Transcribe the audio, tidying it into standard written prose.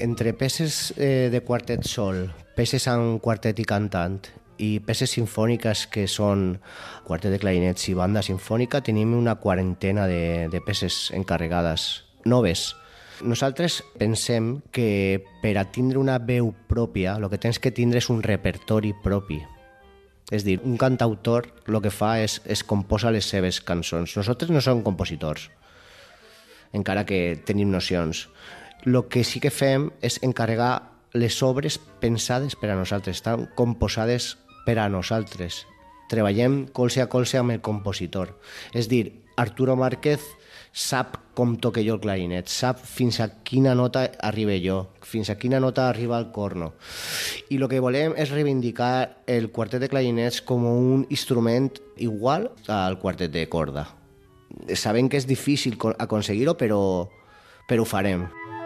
entre peces de quartet sol, peces amb quartet i cantant i peces sinfòniques que són quartet de clarinets i banda sinfònica, tenim una quarantena de peces encarregades, noves. Nosaltres pensem que per a tindre una veu pròpia el que tens que tindre és un repertori propi. És dir, un cantautor el que fa és composa les seves cançons. Nosaltres no som compositors, encara que tenim nocions. El que sí que fem és encarregar les obres pensades per a nosaltres, estan composades per a nosaltres. Treballem colze a colze amb el compositor. És dir, Arturo Márquez sap com toque jo el clarinet, sap fins a quina nota arriba jo, fins a quina nota arriba el corno. I el que volem és reivindicar el quartet de clarinets com un instrument igual al quartet de corda. Sabem que és difícil aconseguir-ho, però ho farem.